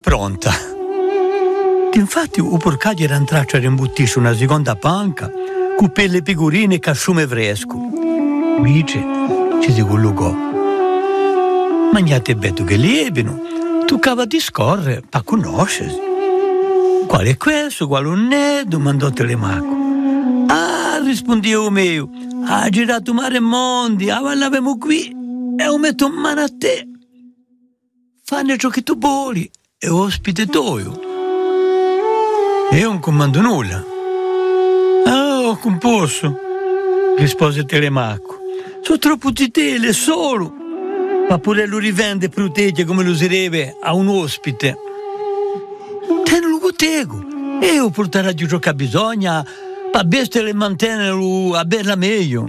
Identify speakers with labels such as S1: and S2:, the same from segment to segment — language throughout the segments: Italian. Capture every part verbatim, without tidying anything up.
S1: pronta. Infatti o porcaglio era entrato a rimbuttirsi una seconda panca con pelle pecorine e casciume fresco. Dice, ci si collocò. Mangiate beto che lievino, toccava di scorrere per conoscersi. Qual è questo, qual non è? Domandò Telemaco. Ah, rispondi io mio, ha girato mare e mondi, ah, l'avemo qui e ho messo in mano a te. Fanne ciò che tu vuoi e ospite tuo. E io non comando nulla. Ah, ho composto, rispose Telemaco. Sono troppo zitele, solo. Ma pure lo rivende e protegge come lo userebbe a un ospite. Tenelo con tego. E io porterò giù ciò che bisogna, per bestia e mantenerlo a berla meglio.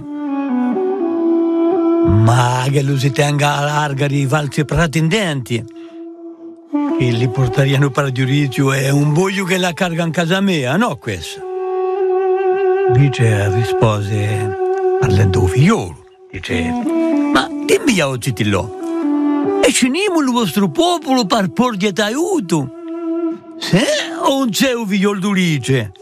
S1: Ma che lo si tenga a larga i valsi pretendenti. Che li portariano per giudizio è un voglio che la carga in casa mia, no questo? Dice, rispose, parlando figliolo, dice, ma dimmi io zitillò, e cinimo il vostro popolo per porgere aiuto? Se o non c'è un figliolo d'Ulice?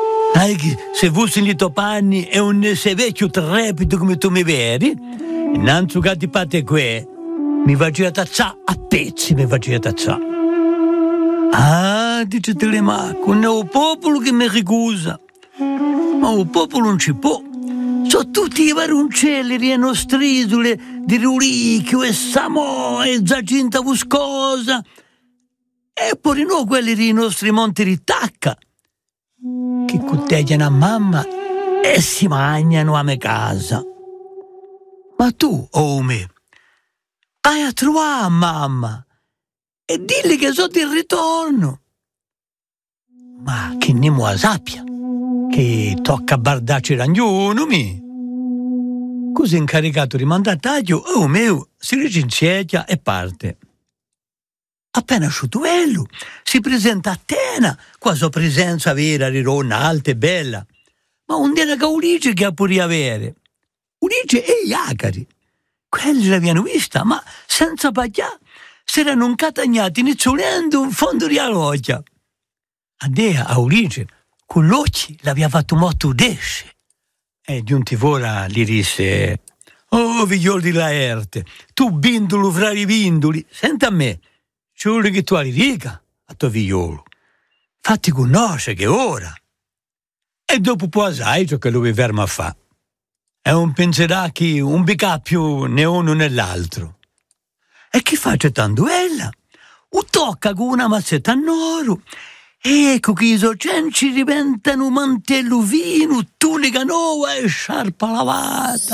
S1: Se fossi in tuoi panni e un sei vecchio trepido come tu mi vedi, innanzi che ti parte qui, mi faceva tazzà a pezzi, mi faceva tazzà. Ah, dice Telemaco, non è un popolo che mi ricusa. Ma un popolo non ci può. Sono tutti i varuncelli e nostrisole di Rulicchio e Samo e Zaginta Viscosa. E poi no quelli dei nostri monti di Tacca, che cotteggiano a mamma e si mangiano a me casa. Ma tu, oh me, vai a trovare a mamma e dilli che sono di ritorno. Ma che ne mo sappia, che tocca bardarci ragnuno, mi. Così incaricato di mandatario, oh mio, si licenzietta e parte. Appena sciutuello, si presenta a Tena, qua sua presenza vera, rirona, alta e bella. Ma un era che Ulice che ha pure avere. Ulice e Iacari. Quelli l'avevano vista, ma senza pagare. Si erano incatagnati iniziolendo un fondo di aloggia. A Dea, a Ulice, con l'occhi l'aveva fatto molto desce. E giunti ora gli disse, oh figliolo di Laerte, tu bindolo fra i bindoli, senta a me, ci vuole che tu ali riga a tuo figliolo. Fatti conoscere che ora. E dopo poi sai ciò che lui ferma a fa. E non penserà che un bicà più né uno né l'altro. E chi faccia tanto ella? O tocca con una mazzetta nero. Ecco che i socenci diventano un mantello fino, tunica nuova e sciarpa lavata.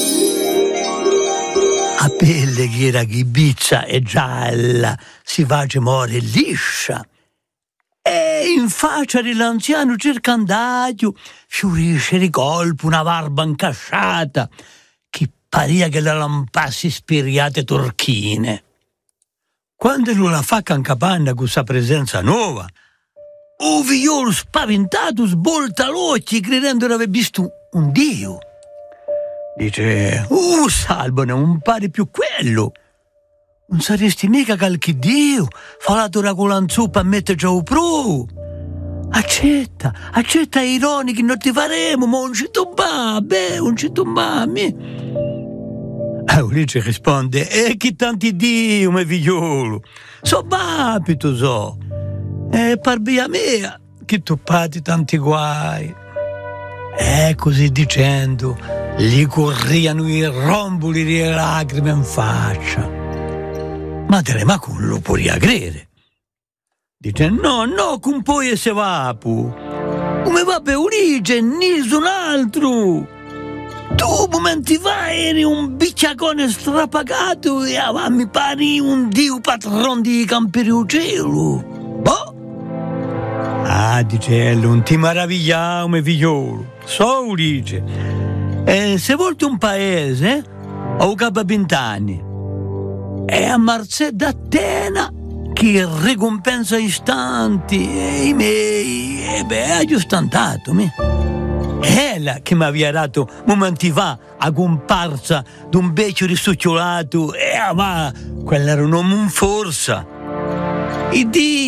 S1: A pelle che era ghibiccia e gialla si face more liscia. E in faccia dell'anziano circandario fiorisce di colpo una barba incasciata che paria che la lampassi spiriate turchine. Quando lui la fa in capanna con sa presenza nuova, o figliolo spaventato svolta l'occhio credendo di aver visto un dio. Dice, uh, salvo, non pare più quello. Non saresti mica qualche dio, falato la colanzuppa a mettere già un pro. Accetta, accetta i ironi che non ti faremo, ma non ci tomba, beh, non ci tomba, mi. E Ulice risponde, e che tanti dio, mio figliolo, so papito so. E par via mia, che tu pati tanti guai. E così dicendo, gli corriano i romboli di lacrime in faccia. Ma Telemaco non lo poteva credere. Dice, no, no, con poi se va, pu. Come va per Ulice, nessun altro. Tu, momenti fa, eri un bicciacone strapagato e mi pari un dio patron di Camperiuccello. Boh. Ah, dice, non ti maravigliamo, mio figliolo. So, Ulice. E se volti un paese, ho capo vent'anni. E a Marzè d'Atena che ricompensa istanti e i miei, e beh, ha giustantato, mi. Ella che mi aveva dato momenti fa a comparsa d'un beccio di succiolato e ma quella era un uomo in forza. I